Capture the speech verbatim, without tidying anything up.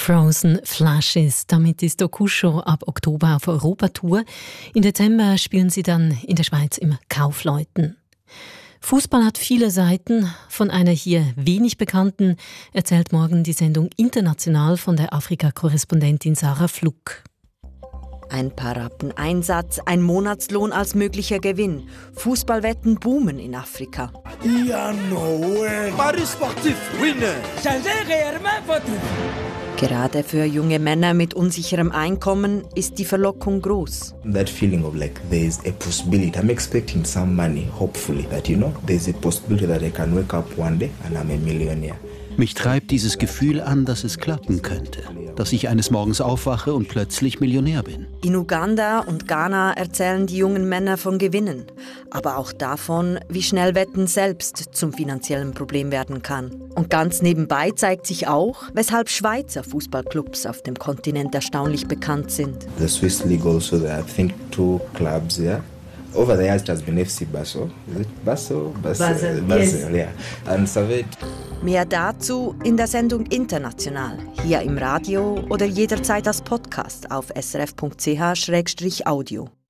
Frozen Flashes. Damit ist Okusho ab Oktober auf Europatour. Im Dezember spielen sie dann in der Schweiz im Kaufleuten. Fußball hat viele Seiten. Von einer hier wenig bekannten erzählt morgen die Sendung International von der Afrika-Korrespondentin Sarah Fluck. Ein paar Rappen Einsatz, ein Monatslohn als möglicher Gewinn. Fußballwetten boomen in Afrika. Ja, no way. Paris sportif, winner. Changez réellement votre vie. Gerade für junge Männer mit unsicherem Einkommen ist die Verlockung groß. That feeling of like there's a possibility. I'm expecting some money, hopefully, that you know, there's a possibility that I can wake up one day and I'm a millionaire. Mich treibt dieses Gefühl an, dass es klappen könnte, dass ich eines Morgens aufwache und plötzlich Millionär bin. In Uganda und Ghana erzählen die jungen Männer von Gewinnen, aber auch davon, wie schnell Wetten selbst zum finanziellen Problem werden kann. Und ganz nebenbei zeigt sich auch, weshalb Schweizer Fußballclubs auf dem Kontinent erstaunlich bekannt sind. The Swiss League also, there are, I think, two clubs there. Over the years it has been F C Basel. Is it Basel? Basel, Basel, Basel, yes. Yeah. And Servette. Mehr dazu in der Sendung International, hier im Radio oder jederzeit als Podcast auf s r f punkt c h slash audio.